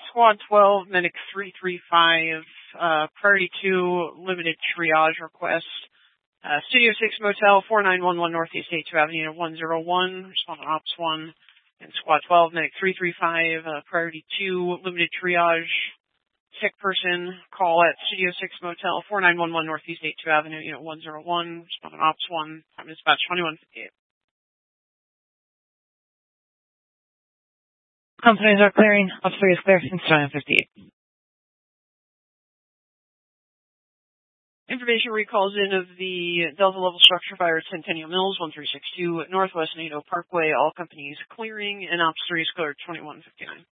Squad 12, Medic 335, Priority 2, limited triage request. Studio 6 Motel, 4911 Northeast 82 Avenue 101, respondent Ops 1, and Squad 12, Medic 335, Priority 2, limited triage, sick person, call at Studio 6 Motel, 4911 Northeast 82 Avenue, Unit 101, respondent Ops 1, time dispatch 2158. Companies are clearing. Ops 3 is clear since 9:58. Information recalls in of the Delta level structure fire at Centennial Mills, 1362 Northwest NATO Parkway. All companies clearing, and Ops 3 is cleared 2159.